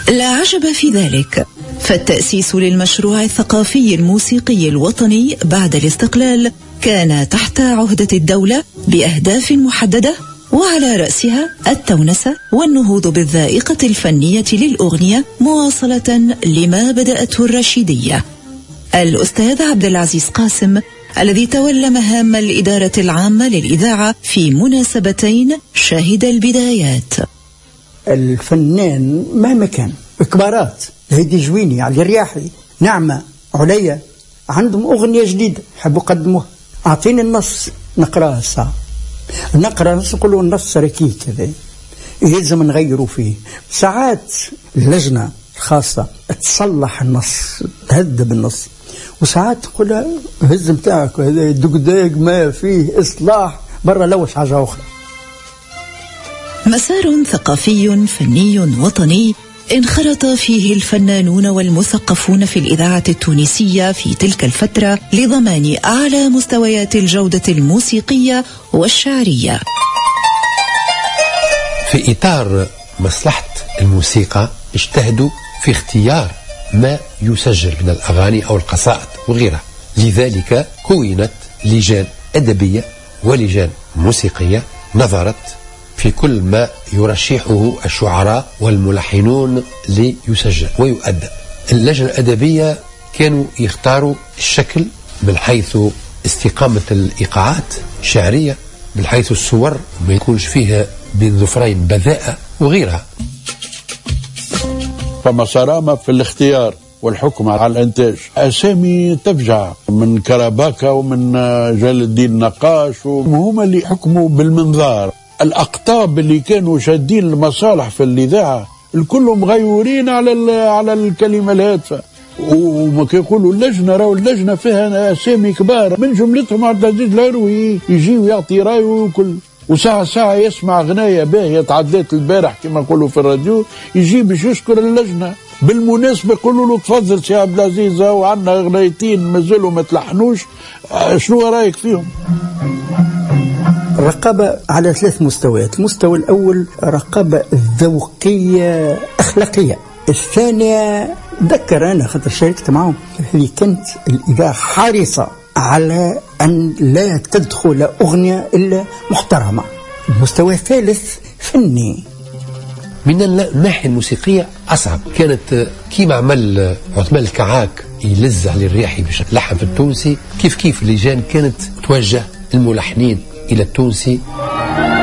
لا عجب في ذلك، فالتأسيس للمشروع الثقافي الموسيقي الوطني بعد الاستقلال كان تحت عهدة الدولة بأهداف محددة، وعلى رأسها التونسة والنهوض بالذائقة الفنية للأغنية مواصلة لما بدأته الرشيدية. الأستاذ عبد العزيز قاسم الذي تولى مهام الإدارة العامة للإذاعة في مناسبتين شهد البدايات. الفنان مهما كان كبارات، هيدي جويني، علي الرياحي، نعمة، عليا، عندهم أغنية جديدة حبوا يقدموها، أعطيني النص نقرأها الساعة، نقرأ نص نقولوا النص ركيك كذا يلزم نغيروا فيه. ساعات اللجنة الخاصة تصلح النص، تهذب النص، وساعات تقول هز متاعك هذا دقداق ما فيه إصلاح برا لوش حاجة أخرى. مسار ثقافي فني وطني انخرط فيه الفنانون والمثقفون في الإذاعة التونسية في تلك الفترة لضمان أعلى مستويات الجودة الموسيقية والشعرية. في إطار مصلحة الموسيقى اجتهدوا في اختيار ما يسجل من الأغاني أو القصائد وغيرها، لذلك كونت لجان أدبية ولجان موسيقية نظرت في كل ما يرشحه الشعراء والملحنون ليسجل ويؤدى. اللجنة الأدبية كانوا يختاروا الشكل من حيث استقامة الإيقاعات الشعرية، من حيث الصور ما يكونش فيها بين ظفرين بذاءة وغيرها. فما صرامة في الاختيار والحكم على الانتاج، اسامي تفجع من كرباكة ومن جلال الدين نقاش، وهم اللي حكموا بالمنظار. الأقطاب اللي كانوا شادين المصالح في الإذاعة الكل مغيورين على الكلمة الهادفة، وما كيقولوا اللجنة راهو اللجنة فيها أسامي كبار، من جملتهم عبد العزيز العروي يجي ويعطي رايه وكل، وساعة يسمع غناية باهية تعدات البارح كما يقولوا في الراديو يجي باش يشكر اللجنة. بالمناسبة يقولوا له تفضل سي عبد العزيز وعندنا غنايتين مازالوا ما تلحنوش، شنو رايك فيهم؟ الرقابة على 3 مستويات. المستوى الأول رقابة ذوقية أخلاقية، الثانية ذكر أنا خاطر شاركت معهم اللي كانت الإذاعة حريصة على أن لا تدخل أغنية إلا محترمة. المستوى الثالث فني. من الناحية الموسيقية أصعب كانت كيما عمل عثمان الكعاك يلز على الرياحي بشكل لحن في التونسي، كيف اللجان كانت توجه الملحنين إلى التونسي